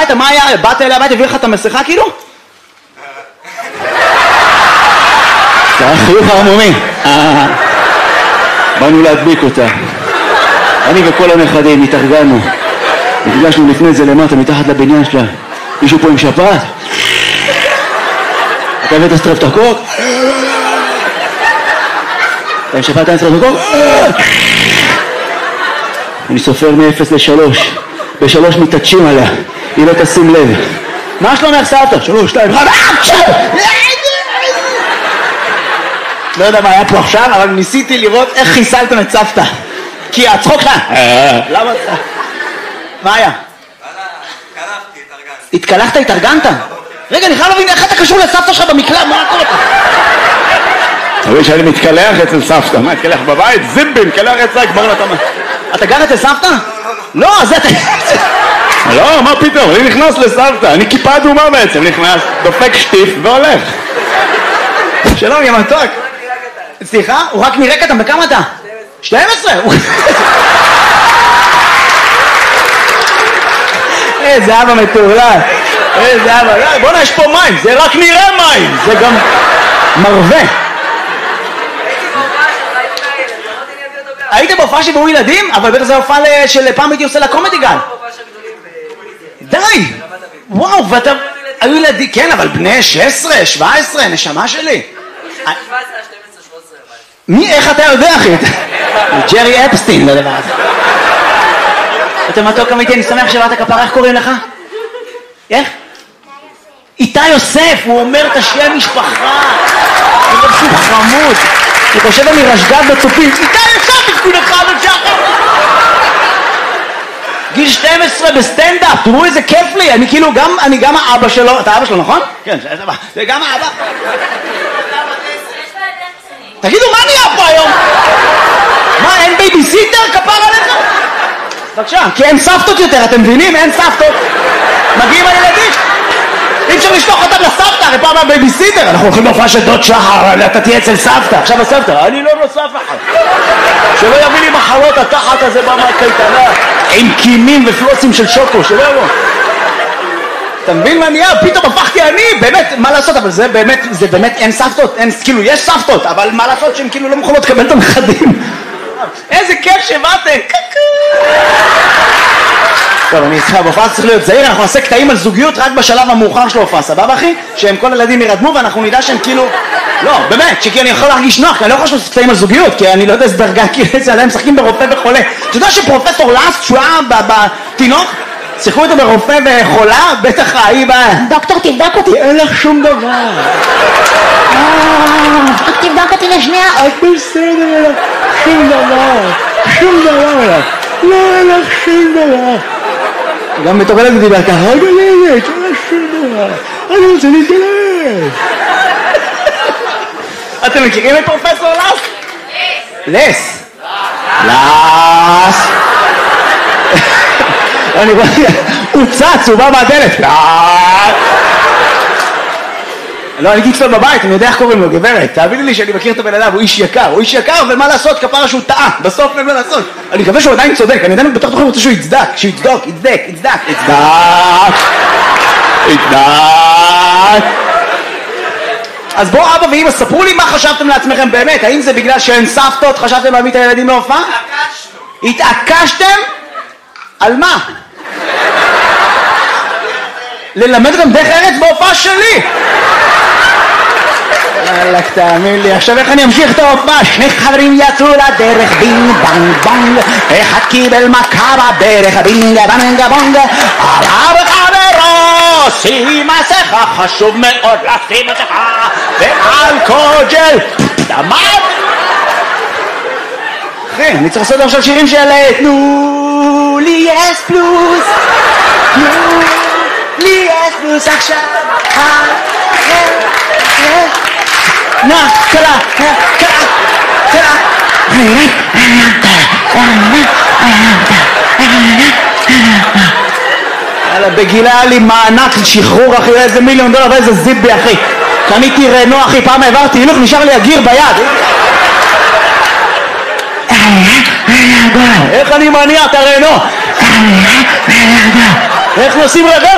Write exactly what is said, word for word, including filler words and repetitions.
הביתה, מה היה? באת אליה הביתה, הביא לך את המסכה כאילו? זה היה חיוך הרמומי. באנו להדביק אותה. אני וכל הנכדים התארגנו. נפגשנו לפני זה למטה, מתחת לבניין שלה. מישהו פה עם שפעת? אתה הבאת סטרפטוקוק? אתה עם שפעת אין סטרפטוקוק? אני סופר מ-אפס לשלוש. בשלוש מתעטשים עליה. היא לא תשים לב. מה שלומך סבתא? שלוש, שתיים, אחד. לא יודע מה היה פה עכשיו, אבל ניסיתי לראות איך חיסלתם את סבתא. כי הצחוק שלה. למה? מה היה? התקלחתי, התארגנתי. התקלחת, התארגנת? רגע, אני חייב להבין איך אתה קשור לסבתא שלך במקלט, מה קורה פה? תראי שאני מתקלח אצל סבתא, מה, התקלח בבית? זימבי, מתקלח אצלה, כבר לא תמה. אתה גר אצל סבתא? לא, זה אתה... לא, מה פתאום, אני נכנס לסבתא, אני כיפה אדומה בעצם, נכנס, דופק שטיף והולך. שלום, יא מתוק. סליחה? הוא רק נראה קטן, בכמה אתה? שתים עשרה. איזה אבא מטורלל. איזה אבא. בוא'נה, יש פה מים, זה רק נראה מים. זה גם מרווה. היית בהופעה שבאו ילדים? אבל בטח זה הופעה של פעם הייתי עושה לקומדי גל. די! וואו, ואתה... היו ילדים, כן, אבל בני שש עשרה, שבע עשרה, נשמה שלי. מי, איך אתה יודע, אחי? ג'רי אפסטין, לא דבר הזה. אתה מתוק אמיתי, אני שמח שבאת כפרה, איך קוראים לך? איך? איתי יוסף, הוא אומר את השם משפחה. הוא אומר שהוא חמוד. אני חושב אני רשגת בצופים. איתי יוסף, תקוד אחד ושחר. גיל שתים עשרה בסטנדאפ, תראו איזה כיף לי. אני כאילו גם, אני גם האבא שלו. אתה אבא שלו, נכון? כן, זה גם האבא. תגידו, מה נהיה פה היום? מה, אין בייביסיטר? כפר עליך? בבקשה, כי אין סבתות יותר, אתם מבינים? אין סבתות. מגיעים הילדים. אי אפשר לשלוח אותם לסבתא, הרי פעם הבייביסיטר. אנחנו הולכים להופעה של דוד שחר, אתה תהיה אצל סבתא. עכשיו הסבתא, אני לא נוסף אחת. שלא יביא לי מחלות התחת הזה במקייטנה. עם קימים ופלוסים של שוקו, שלא יבוא. אתה מבין מה נהיה? פתאום הפכתי אני, באמת, מה לעשות? אבל זה באמת, זה באמת אין סבתות, אין, כאילו, יש סבתות, אבל מה לעשות שהן כאילו לא מוכנות לקבל את הנכדים? איזה כיף שבאתם! טוב, אני איתך, בהופעה צריך להיות זהיר, אנחנו נעשה קטעים על זוגיות רק בשלב המאוחר של ההופעה, סבבה אחי? שהם כל הילדים ירדמו ואנחנו נדע שהם כאילו... לא, באמת, שכי אני יכול להרגיש נוח, כי אני לא יכול לעשות קטעים על זוגיות, כי אני לא יודע איזה דרגה, כי איזה עליהם משחקים ברופא וחולה. אתה יודע שפרופסור לאסט, שהוא היה בתינוק, שיחקו איתו ברופא וחולה, בטח ההיא בא... דוקטור, תבדוק אותי, אין לך שום דבר. רק תבדוק אותי לשנייה. את בסדר, אין לך שום דבר. שום דבר. לא, אין לך שום דבר. גם בתור ילד דיבר ככה, רגע לילד, אין לך שום דבר. אני רוצה להתגלש. אתם מכירים את פרופסור לס? לס. לס. אני רואה, הוא צץ, הוא בא מהדלת. לא, אני גיצפל בבית, אני יודע איך קוראים לו, גברת. תאביני לי שאני מכיר את הבן אדם, הוא איש יקר. הוא איש יקר, ומה לעשות, כפרה שהוא טעה. בסוף אין מה לעשות. אני מקווה שהוא עדיין צודק. אני עדיין בתוך תוכן רוצה שהוא יצדק. שהוא יצדוק, יצדק, יצדק, יצדק. יצדק. אז בואו אבא ואמא, ספרו לי מה חשבתם לעצמכם באמת. האם זה בגלל שאין סבתות, חשבתם להביא את הילדים להופעה? התעקשנו. התעקשתם? על מה? ללמד גם דרך ארץ בהופעה שלי. אלק, תאמין לי, עכשיו איך אני אמשיך את ההופעה? שני חברים יצאו לדרך, בינג בנג בונג, אחד קיבל מכה בברך, בינג בנג בונג, עלה בחברו, שים מסכה, חשוב מאוד לשים מסכה, ואלכוג'ל, דמת. אחי, אני צריך לעשות עכשיו שירים של תנו לי אס פלוס, תנו לי אס פלוס עכשיו, נא, קלה, קלה, קלה. יאללה, בגילה היה לי מענק שחרור, אחי, איזה מיליון דולר ואיזה זיבי, אחי. קניתי רנו, אחי, פעם העברתי, הילוך, נשאר לי הגיר ביד. איך אני מניע את הרנו? איך נוסעים רגע?